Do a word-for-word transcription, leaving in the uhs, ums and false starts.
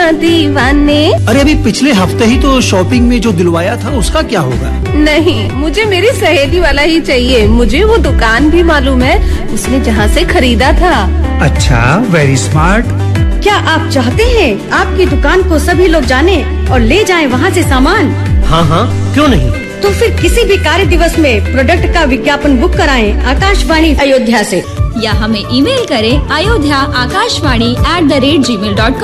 दीवाने। अरे अभी पिछले हफ्ते ही तो शॉपिंग में जो दिलवाया था उसका क्या होगा? नहीं, मुझे मेरी सहेली वाला ही चाहिए। मुझे वो दुकान भी मालूम है, उसने जहाँ से खरीदा था। अच्छा, वेरी स्मार्ट। क्या आप चाहते हैं आपकी दुकान को सभी लोग जाने और ले जाएं वहाँ से सामान? हाँ हाँ, क्यों नहीं। तो फिर किसी भी कार्य दिवस में प्रोडक्ट का विज्ञापन बुक कराएं आकाशवाणी अयोध्या से, या हमें ईमेल करें Ayodhya Akashvani at the rate ji mail dot